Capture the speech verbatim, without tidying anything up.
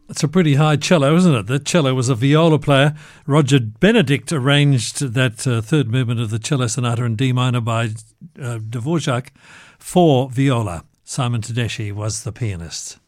It's a pretty high cello, isn't it? The cello was a viola player. Roger Benedict arranged that uh, third movement of the Cello Sonata in D minor by uh, Dvorak for viola. Simon Tedeschi was the pianist.